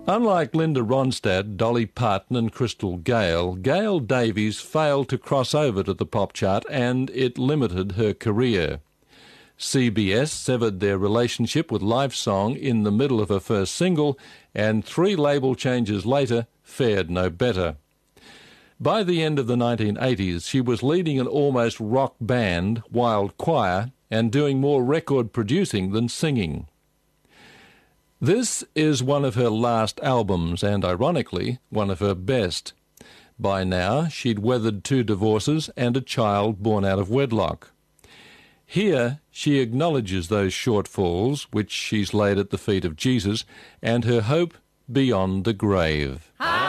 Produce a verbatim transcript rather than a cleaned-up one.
Unlike Linda Ronstadt, Dolly Parton and Crystal Gale, Gail Davies failed to cross over to the pop chart, and it limited her career. C B S severed their relationship with Lifesong in the middle of her first single, and three label changes later fared no better. By the end of the nineteen eighties, she was leading an almost rock band, Wild Choir, and doing more record producing than singing. This is one of her last albums, and ironically, one of her best. By now, she'd weathered two divorces and a child born out of wedlock. Here, she acknowledges those shortfalls, which she's laid at the feet of Jesus, and her hope beyond the grave. Hi.